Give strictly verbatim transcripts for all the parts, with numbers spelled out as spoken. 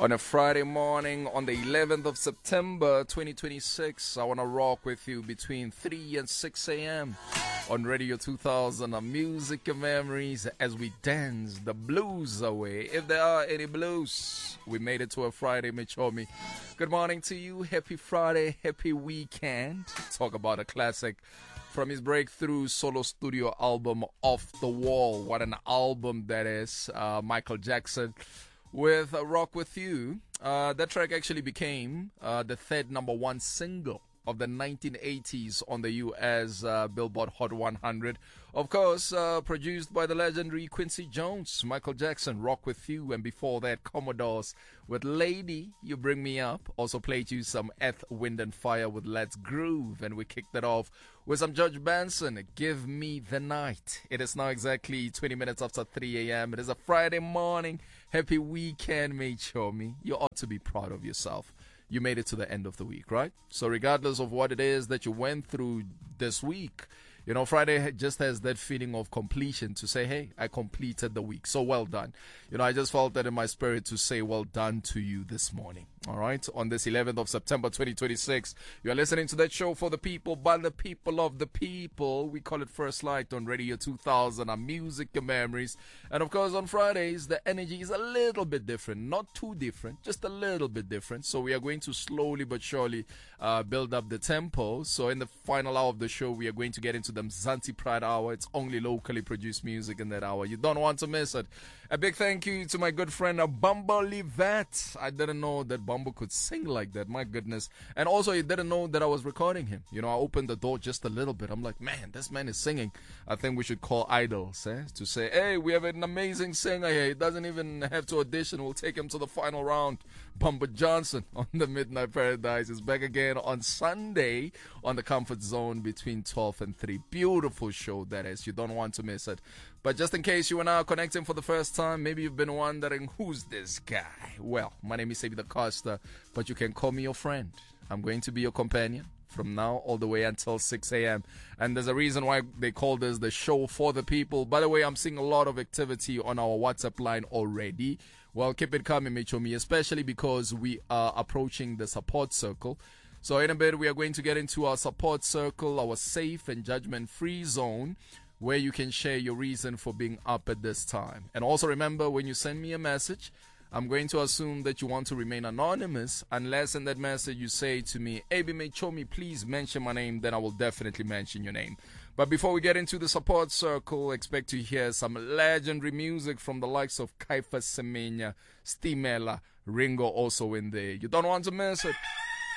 on a Friday morning on the eleventh of September twenty twenty-six. I want to rock with you between three and six a.m. on Radio two thousand, on Music and Memories, as we dance the blues away. If there are any blues, we made it to a Friday, Michomi. Good morning to you. Happy Friday, happy weekend. Talk about a classic from his breakthrough solo studio album, Off the Wall. What an album that is. Uh, Michael Jackson with uh, Rock With You. Uh, that track actually became uh, the third number one single of the nineteen eighties on the U S uh, Billboard Hot one hundred. Of course, uh, produced by the legendary Quincy Jones. Michael Jackson, Rock With You, and before that, Commodores with Lady, You Bring Me Up. Also played you some Earth, Wind and Fire with Let's Groove, and we kicked it off with some George Benson, Give Me the Night. It is now exactly twenty minutes after three a.m. It is a Friday morning. Happy weekend, mate. Show me. You ought to be proud of yourself. You made it to the end of the week, right? So regardless of what it is that you went through this week, you know, Friday just has that feeling of completion to say, hey, I completed the week. So well done. You know, I just felt that in my spirit to say well done to you this morning. All right. On this eleventh of September twenty twenty-six, you are listening to that show for the people, by the people of the people. We call it First Light on Radio two thousand, our Music and Memories. And of course, on Fridays, the energy is a little bit different. Not too different, just a little bit different. So we are going to slowly but surely uh, build up the tempo. So in the final hour of the show, we are going to get into the Mzansi Pride Hour. It's only locally produced music in that hour. You don't want to miss it. A big thank you to my good friend uh, Bumble Livet. I didn't know that Bumble could sing like that. My goodness. And also, he didn't know that I was recording him. You know, I opened the door just a little bit. I'm like, man, this man is singing. I think we should call Idols eh, to say, hey, we have an amazing singer here. He doesn't even have to audition. We'll take him to the final round. Bumble Johnson on the Midnight Paradise is back again on Sunday on the Comfort Zone between twelve and three. Beautiful show that is. You don't want to miss it. But just in case you are now connecting for the first time, maybe you've been wondering, who's this guy? Well, my name is Sabi the Costa, but you can call me your friend. I'm going to be your companion from now all the way until six a.m. And there's a reason why they call this the show for the people. By the way, I'm seeing a lot of activity on our WhatsApp line already. Well, keep it coming, Michomi, especially because we are approaching the support circle. So in a bit, we are going to get into our support circle, our safe and judgment-free zone, where you can share your reason for being up at this time. And also remember, when you send me a message, I'm going to assume that you want to remain anonymous, unless in that message you say to me, Abi Mechomi, please mention my name, then I will definitely mention your name. But before we get into the support circle, expect to hear some legendary music from the likes of Kaifa Semenya, Stimela, Ringo also in there. You don't want to miss it.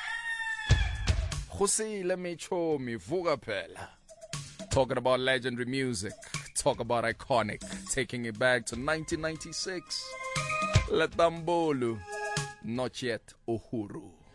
Khosile Mechomi, vuka phela. Talking about legendary music, talk about iconic, taking it back to nineteen ninety-six. Letambolu, not yet Uhuru.